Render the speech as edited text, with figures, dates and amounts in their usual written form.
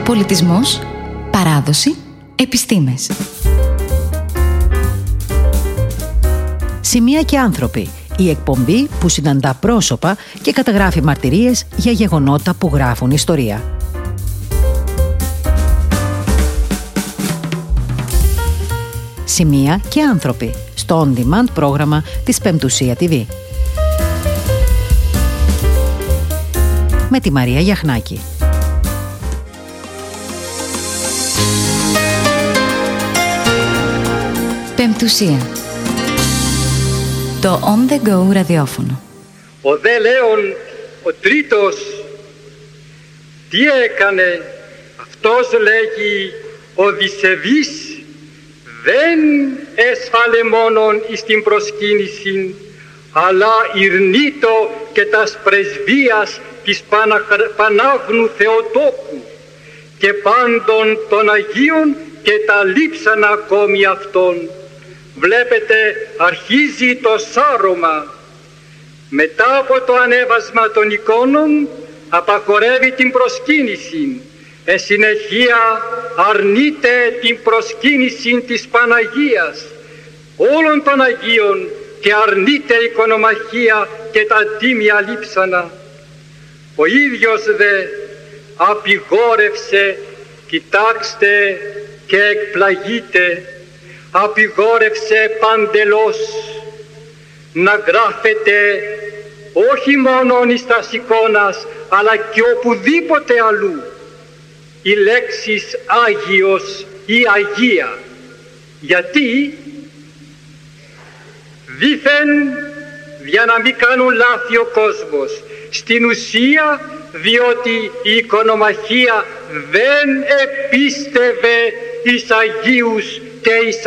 Πολιτισμός, παράδοση, επιστήμες. Σημεία και άνθρωποι. Η εκπομπή που συναντά πρόσωπα και καταγράφει μαρτυρίες για γεγονότα που γράφουν ιστορία. Σημεία και άνθρωποι. Στο on-demand πρόγραμμα της Πεμπτουσία TV. Με τη Μαρία Γιαχνάκη. Πεμπτουσία. Το On The Go ραδιόφωνο. Ο δε Λέων, ο τρίτος, τι έκανε? Αυτός λέγει Οδυσσεβής δεν έσφαλε μόνον εις την προσκύνηση, αλλά ηρνήτω και τας πρεσβείας της Πανάγνου Θεοτόκου και πάντων των Αγίων και τα λείψανα ακόμη αυτών. Βλέπετε, αρχίζει το σάρωμα. Μετά από το ανέβασμα των εικόνων απαγορεύει την προσκύνηση. Εν συνεχεία αρνείται την προσκύνηση της Παναγίας όλων των Αγίων και αρνείται η εικονομαχία και τα τίμια λείψανα. Ο ίδιος δε απειγόρευσε, κοιτάξτε και εκπλαγείτε, απειγόρευσε παντελώς να γράφεται όχι μόνον εις τας εικόνας αλλά και οπουδήποτε αλλού οι λέξεις Άγιος ή Αγία. Γιατί? Δήθεν για να μην κάνουν λάθη ο κόσμος. Στην ουσία διότι η εικονομαχία δεν επίστευε εις Αγίους και εις